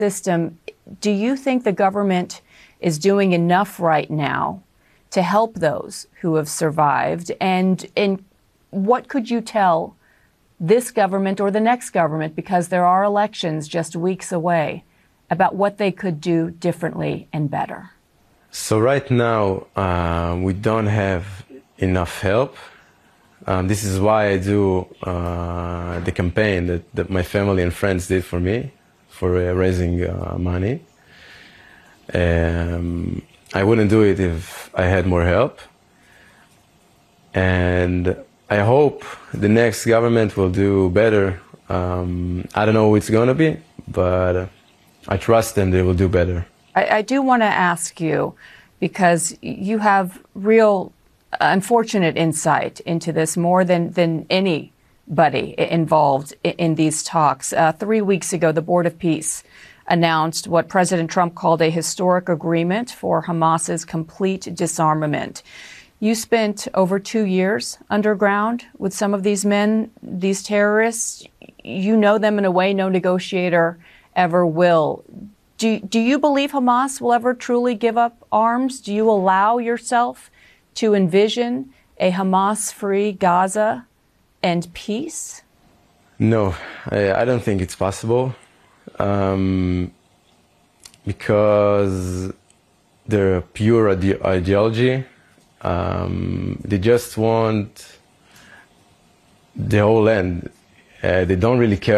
system, do you think the government is doing enough right now to help those who have survived? And what could you tell this government or the next government, because there are elections just weeks away, about what they could do differently and better? So right now, we don't have enough help. This is why I do the campaign that my family and friends did for me, for raising money. I wouldn't do it if I had more help. And I hope the next government will do better. I don't know who it's going to be, but I trust them they will do better. I do want to ask you, because you have real unfortunate insight into this, more than anybody involved in these talks. 3 weeks ago, the Board of Peace announced what President Trump called a historic agreement for Hamas's complete disarmament. You spent over 2 years underground with some of these men, these terrorists. You know them in a way no negotiator ever will. Do you believe Hamas will ever truly give up arms? Do you allow yourself to envision a Hamas-free Gaza and peace? No, I don't think it's possible, because they're pure ideology. They just want the whole land. They don't really care